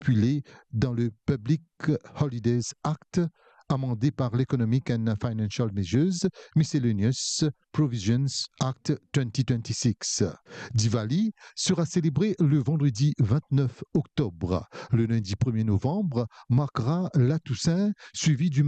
stipulées dans le Public Holidays Act, amendé par l'Economic and Financial Measures Miscellaneous Provisions Act 2026. Diwali sera célébré le vendredi 29 octobre. Le lundi 1er novembre marquera la Toussaint, suivi du